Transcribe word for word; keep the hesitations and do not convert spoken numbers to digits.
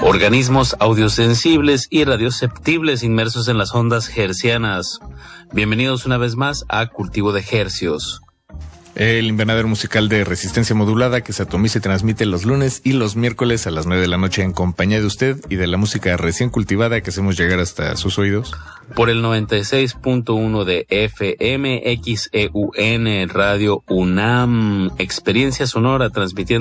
organismos audiosensibles y radioceptibles inmersos en las ondas hertzianas. Bienvenidos una vez más a Cultivo de Hercios, el invernadero musical de resistencia modulada que se atomiza y transmite los lunes y los miércoles a las nueve de la noche en compañía de usted y de la música recién cultivada que hacemos llegar hasta sus oídos. Por el noventa y seis punto uno de F M X E U N Radio UNAM, experiencia sonora transmitiendo